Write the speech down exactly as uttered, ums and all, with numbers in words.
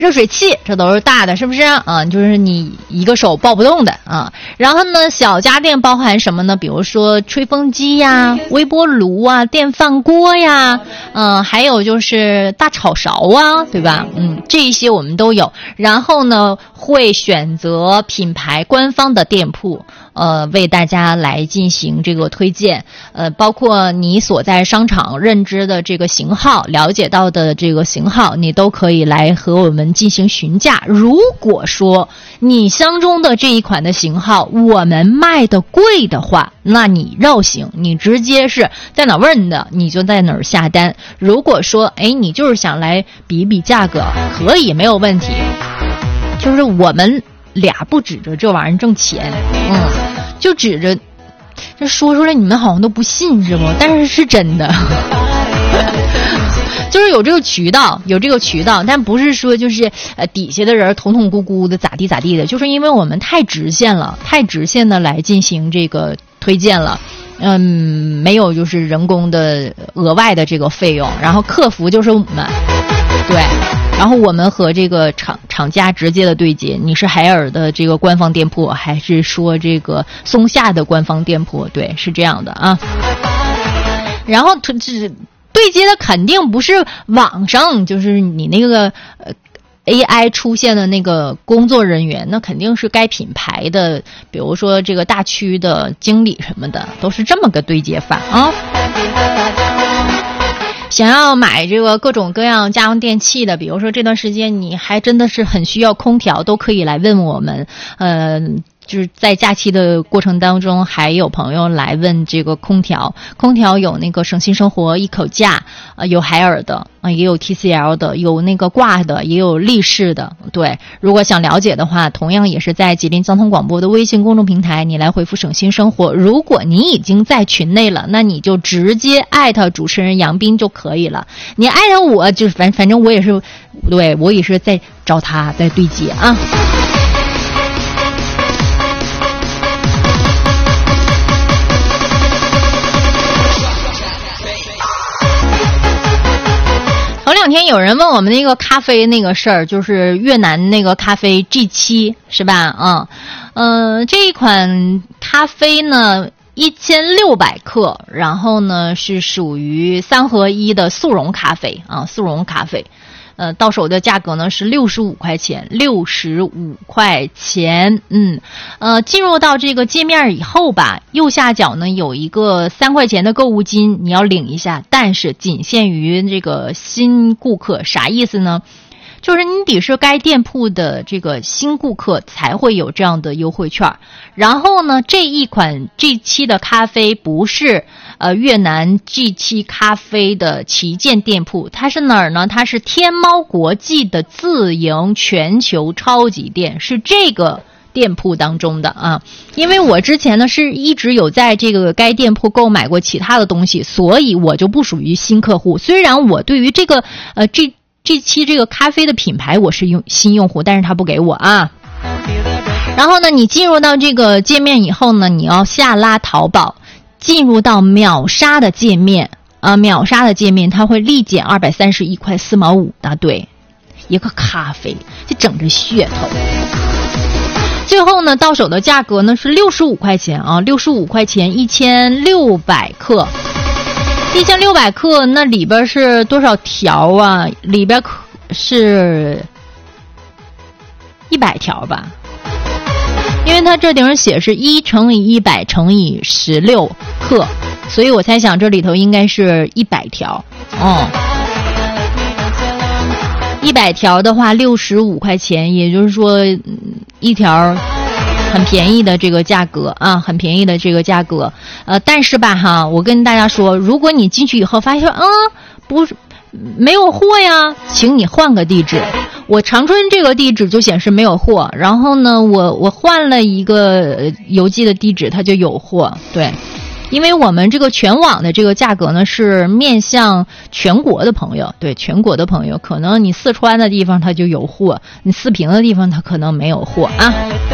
热水器，这都是大的，是不是啊？就是你一个手抱不动的啊。然后呢，小家电包含什么呢？比如说吹风机呀、微波炉啊、电饭锅呀，嗯、呃，还有就是大炒勺啊，对吧？嗯，这一些我们都有。然后呢，会选择品牌官方的店铺，呃，为大家来进行这个推荐。呃，包括你所在商场认知的这个型号、了解到的这个型号，你都可以来和我们进行询价。如果说你相中的这一款的型号我们卖的贵的话，那你绕行，你直接是在哪问的你就在哪儿下单。如果说哎你就是想来比比价格，可以，没有问题。就是我们俩不指着这玩意儿挣钱，嗯，就指着这说出来你们好像都不信是不？但是是真的。就是有这个渠道，有这个渠道，但不是说就是呃底下的人统统咕咕的咋地咋地的，就是因为我们太直线了，太直线的来进行这个推荐了。嗯，没有就是人工的额外的这个费用，然后客服就是我们，对，然后我们和这个厂厂家直接的对接，你是海尔的这个官方店铺，还是说这个松下的官方店铺？对，是这样的啊。然后这对接的肯定不是网上，就是你那个呃。A I 出现的那个工作人员，那肯定是该品牌的，比如说这个大区的经理什么的，都是这么个对接法啊。想要买这个各种各样家用电器的，比如说这段时间你还真的是很需要空调，都可以来问我们。呃就是在假期的过程当中，还有朋友来问这个空调，空调有那个省心生活一口价，呃，有海尔的，啊、呃，也有 T C L 的，有那个挂的，也有立式的。对，如果想了解的话，同样也是在吉林交通广播的微信公众平台，你来回复省心生活。如果你已经在群内了，那你就直接艾特主持人杨斌就可以了。你艾特我，就是反反正我也是，对我也是在找他在对接啊。头两天有人问我们那个咖啡那个事儿，就是越南那个咖啡 G 七 是吧？嗯，呃，这一款咖啡呢一千六百克，然后呢是属于三合一的速溶咖啡啊，速溶咖啡。呃，到手的价格呢是六十五块钱，六十五块钱。嗯，呃，进入到这个界面以后吧，右下角呢有一个三块钱的购物金，你要领一下，但是仅限于这个新顾客。啥意思呢？就是你得是该店铺的这个新顾客才会有这样的优惠券。然后呢，这一款 G 七 的咖啡不是呃越南 G 七 咖啡的旗舰店铺，它是哪儿呢？它是天猫国际的自营全球超级店，是这个店铺当中的啊。因为我之前呢是一直有在这个该店铺购买过其他的东西，所以我就不属于新客户。虽然我对于这个呃 G G 七 这个咖啡的品牌我是用新用户，但是他不给我啊。然后呢，你进入到这个界面以后呢，你要下拉淘宝，进入到秒杀的界面啊，秒杀的界面它会立减二百三十一块四毛五的，对，一个咖啡就整着噱头。最后呢，到手的价格呢是六十五块钱啊，六十五块钱一千六百克。一千六百克，那里边是多少条啊？里边是一百条吧，因为它这顶上写是一乘以一百乘以十六克，所以我猜想这里头应该是一百条。哦，一百条的话，六十五块钱，也就是说一条。很便宜的这个价格啊，很便宜的这个价格，呃，但是吧哈，我跟大家说，如果你进去以后发现，嗯，不是没有货呀，请你换个地址。我长春这个地址就显示没有货，然后呢，我我换了一个邮寄的地址，它就有货，对。因为我们这个全网的这个价格呢是面向全国的朋友，对全国的朋友，可能你四川的地方它就有货，你四平的地方它可能没有货啊。